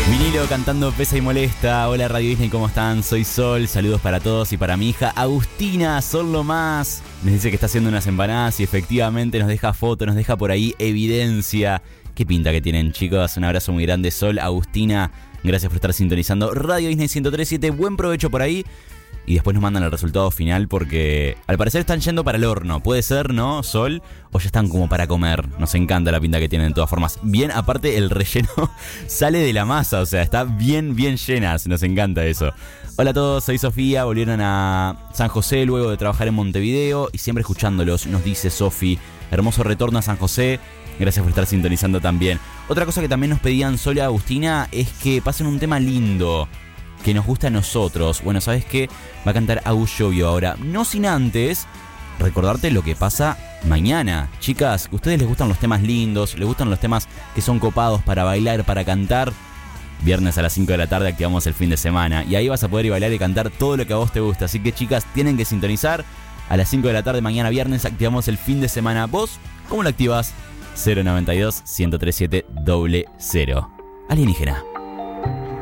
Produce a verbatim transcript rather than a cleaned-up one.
Vinilo cantando Pesa y Molesta. Hola Radio Disney, ¿cómo están? Soy Sol, saludos para todos y para mi hija Agustina, Sol lo más. Nos dice que está haciendo unas empanadas y efectivamente nos deja foto, nos deja por ahí evidencia. Qué pinta que tienen, chicos. Un abrazo muy grande, Sol, Agustina. Gracias por estar sintonizando Radio Disney ciento tres punto siete. Buen provecho por ahí. Y después nos mandan el resultado final porque al parecer están yendo para el horno. Puede ser, ¿no, Sol? O ya están como para comer. Nos encanta la pinta que tienen de todas formas. Bien, aparte el relleno sale de la masa. O sea, está bien, bien llena. Nos encanta eso. Hola a todos, soy Sofía. Volvieron a San José luego de trabajar en Montevideo. Y siempre escuchándolos, nos dice Sofi. Hermoso retorno a San José. Gracias por estar sintonizando también. Otra cosa que también nos pedían Sol y Agustina es que pasen un tema lindo que nos gusta a nosotros. Bueno, ¿sabes qué? Va a cantar Agus Llovio ahora. No sin antes recordarte lo que pasa mañana. Chicas, ¿a ustedes les gustan los temas lindos? ¿Les gustan los temas que son copados para bailar, para cantar? Viernes a las cinco de la tarde activamos el fin de semana. Y ahí vas a poder ir a bailar y cantar todo lo que a vos te gusta. Así que, chicas, tienen que sintonizar. A las cinco de la tarde mañana viernes activamos el fin de semana. ¿Vos cómo lo activas? cero noventa y dos, ciento tres siete, cero cero. Alienígena.